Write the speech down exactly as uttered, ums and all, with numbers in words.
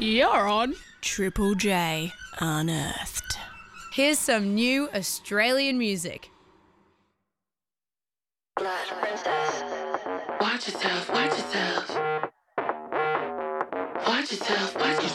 You're on Triple J Unearthed. Here's some new Australian music. Blood princess. Watch yourself, watch yourself. Watch yourself, watch yourself.